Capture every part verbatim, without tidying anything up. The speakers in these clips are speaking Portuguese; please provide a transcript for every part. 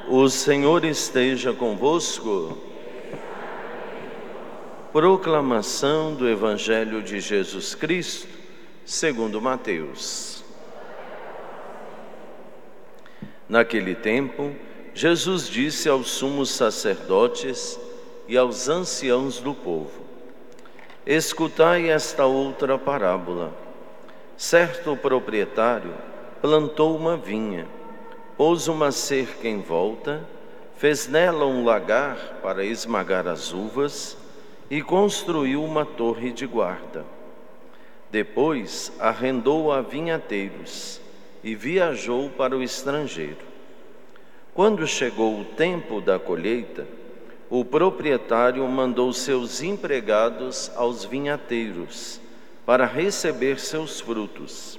O Senhor esteja convosco. Proclamação do Evangelho de Jesus Cristo, segundo Mateus. Naquele tempo, Jesus disse aos sumos sacerdotes e aos anciãos do povo: escutai esta outra parábola. Certo proprietário plantou uma vinha, pôs uma cerca em volta, fez nela um lagar para esmagar as uvas e construiu uma torre de guarda. Depois arrendou a vinhateiros e viajou para o estrangeiro. Quando chegou o tempo da colheita, o proprietário mandou seus empregados aos vinhateiros para receber seus frutos.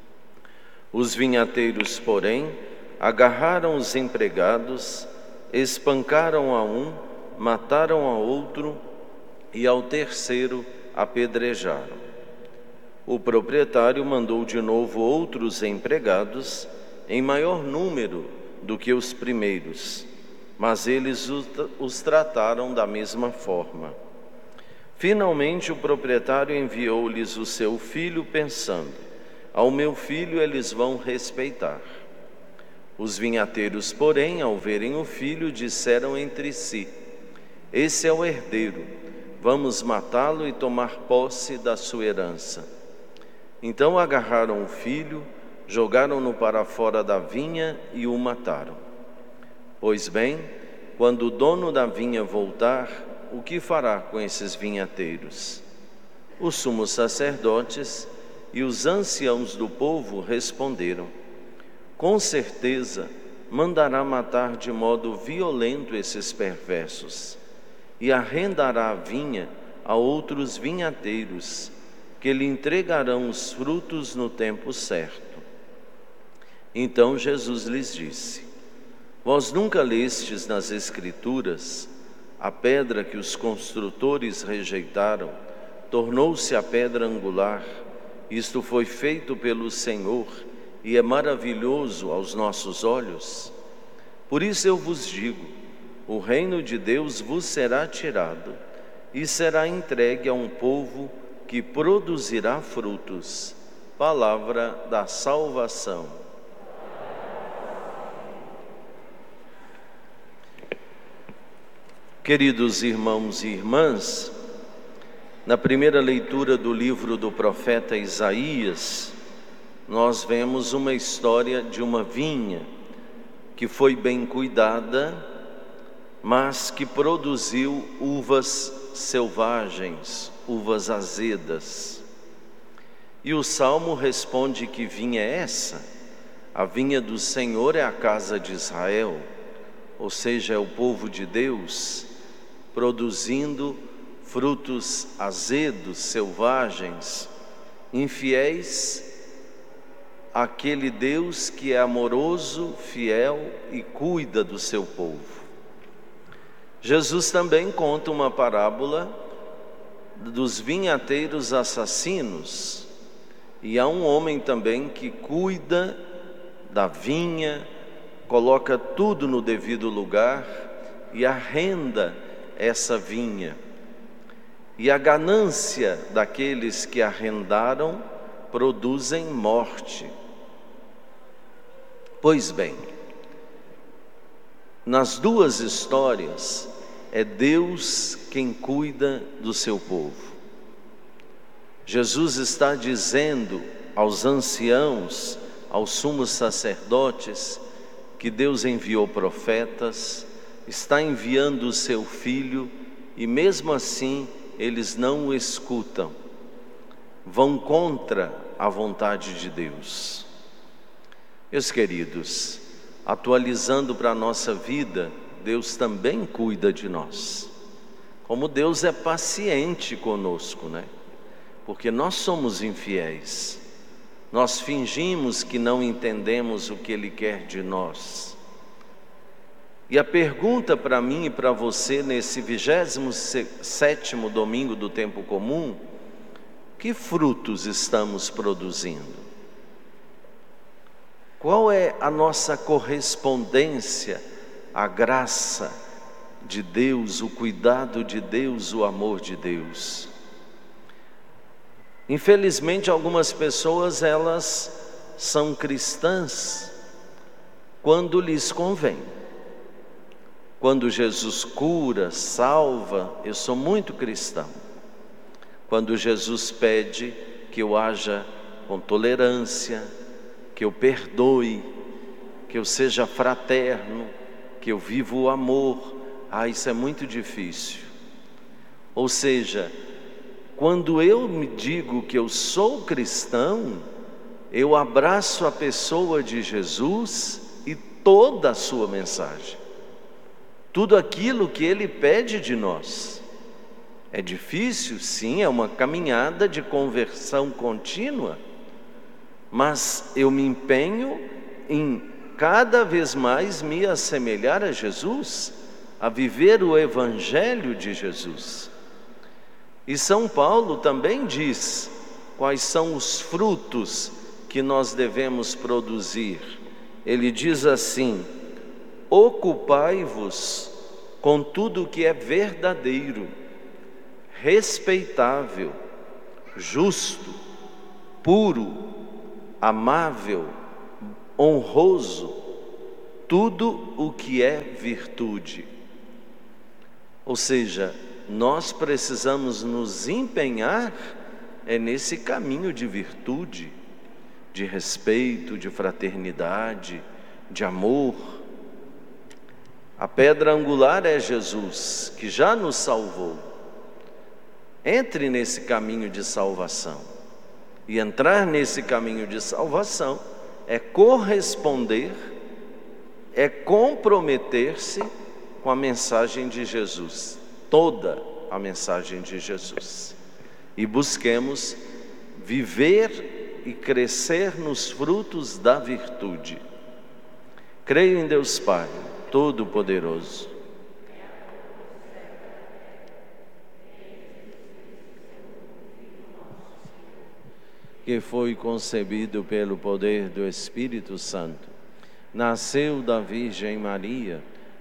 Os vinhateiros, porém, agarraram os empregados, espancaram a um, mataram a outro e ao terceiro apedrejaram. O proprietário mandou de novo outros empregados, em maior número do que os primeiros, mas eles os trataram da mesma forma. Finalmente o proprietário enviou-lhes o seu filho, pensando: ao meu filho eles vão respeitar. Os vinhateiros, porém, ao verem o filho, disseram entre si: esse é o herdeiro, vamos matá-lo e tomar posse da sua herança. Então agarraram o filho, jogaram-no para fora da vinha e o mataram. Pois bem, quando o dono da vinha voltar, o que fará com esses vinhateiros? Os sumos sacerdotes e os anciãos do povo responderam: com certeza mandará matar de modo violento esses perversos e arrendará a vinha a outros vinhateiros, que lhe entregarão os frutos no tempo certo. Então Jesus lhes disse: vós nunca lestes nas Escrituras: a pedra que os construtores rejeitaram tornou-se a pedra angular. Isto foi feito pelo Senhor e é maravilhoso aos nossos olhos. Por isso eu vos digo: o reino de Deus vos será tirado e será entregue a um povo que produzirá frutos. Palavra da salvação. Queridos irmãos e irmãs, na primeira leitura do livro do profeta Isaías, nós vemos uma história de uma vinha que foi bem cuidada, mas que produziu uvas selvagens, uvas azedas. E o Salmo responde: que vinha é essa? A vinha do Senhor é a casa de Israel, ou seja, é o povo de Deus, produzindo frutos azedos, selvagens, infiéis àquele Deus que é amoroso, fiel e cuida do seu povo. Jesus também conta uma parábola dos vinhateiros assassinos, e há um homem também que cuida da vinha, coloca tudo no devido lugar e arrenda essa vinha. E a ganância daqueles que arrendaram produzem morte. Pois bem, nas duas histórias é Deus quem cuida do seu povo. Jesus está dizendo aos anciãos, aos sumos sacerdotes, que Deus enviou profetas, está enviando o seu Filho, e mesmo assim eles não o escutam, vão contra a vontade de Deus. Meus queridos, atualizando para a nossa vida, Deus também cuida de nós. Como Deus é paciente conosco, né? Porque nós somos infiéis. Nós fingimos que não entendemos o que Ele quer de nós. E a pergunta para mim e para você nesse vigésimo sétimo domingo do tempo comum: que frutos estamos produzindo? Qual é a nossa correspondência a graça de Deus, o cuidado de Deus, o amor de Deus. Infelizmente, algumas pessoas, elas são cristãs quando lhes convém. Quando Jesus cura, salva, eu sou muito cristão. Quando Jesus pede que eu haja com tolerância, que eu perdoe, que eu seja fraterno, que eu viva o amor, ah, isso é muito difícil. Ou seja, quando eu me digo que eu sou cristão, eu abraço a pessoa de Jesus e toda a sua mensagem, tudo aquilo que Ele pede de nós. É difícil, sim, é uma caminhada de conversão contínua, mas eu me empenho em cada vez mais me assemelhar a Jesus, a viver o Evangelho de Jesus. E São Paulo também diz quais são os frutos que nós devemos produzir. Ele diz assim: ocupai-vos com tudo o que é verdadeiro, respeitável, justo, puro, amável, honroso, tudo o que é virtude. Ou seja, nós precisamos nos empenhar é nesse caminho de virtude, de respeito, de fraternidade, de amor. A pedra angular é Jesus, que já nos salvou. Entre nesse caminho de salvação. E entrar nesse caminho de salvação é corresponder, é comprometer-se com a mensagem de Jesus, toda a mensagem de Jesus. E busquemos viver e crescer nos frutos da virtude. Creio em Deus Pai, Todo-Poderoso, que foi concebido pelo poder do Espírito Santo, nasceu da Virgem Maria,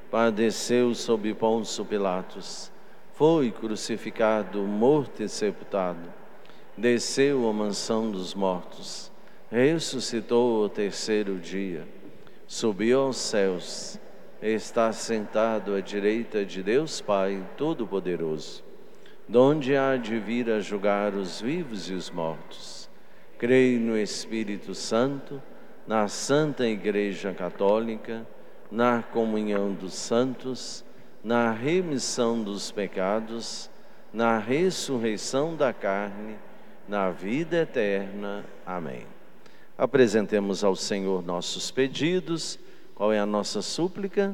padeceu sob Pôncio Pilatos, foi crucificado, morto e sepultado, desceu à mansão dos mortos, ressuscitou ao terceiro dia, subiu aos céus, está sentado à direita de Deus Pai Todo-Poderoso, donde há de vir a julgar os vivos e os mortos. Creio no Espírito Santo, na Santa Igreja Católica, na comunhão dos santos, na remissão dos pecados, na ressurreição da carne, na vida eterna. Amém. Apresentemos ao Senhor nossos pedidos. Qual é a nossa súplica?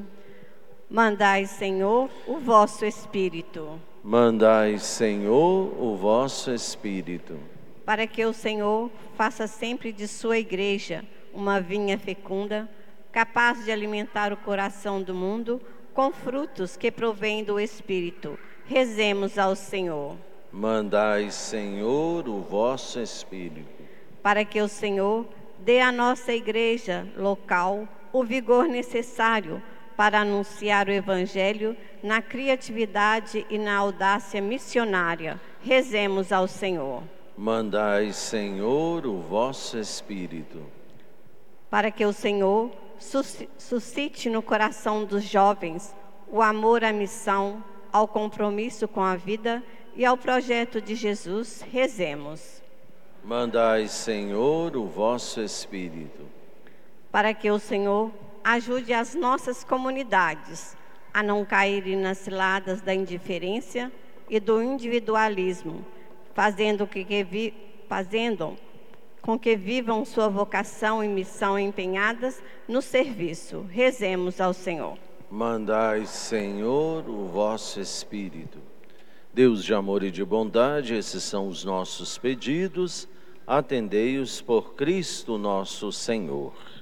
Mandai, Senhor, o vosso Espírito. Mandai, Senhor, o vosso Espírito. Para que o Senhor faça sempre de sua igreja uma vinha fecunda, capaz de alimentar o coração do mundo com frutos que provêm do Espírito. Rezemos ao Senhor. Mandai, Senhor, o vosso Espírito. Para que o Senhor dê à nossa igreja local o vigor necessário para anunciar o Evangelho na criatividade e na audácia missionária. Rezemos ao Senhor. Mandai, Senhor, o vosso Espírito. Para que o Senhor suscite no coração dos jovens o amor à missão, ao compromisso com a vida e ao projeto de Jesus, rezemos. Mandai, Senhor, o vosso Espírito. Para que o Senhor ajude as nossas comunidades a não caírem nas ciladas da indiferença e do individualismo, fazendo, que, que vi, fazendo com que vivam sua vocação e missão empenhadas no serviço. Rezemos ao Senhor. Mandai, Senhor, o vosso Espírito. Deus de amor e de bondade, esses são os nossos pedidos. Atendei-os por Cristo nosso Senhor.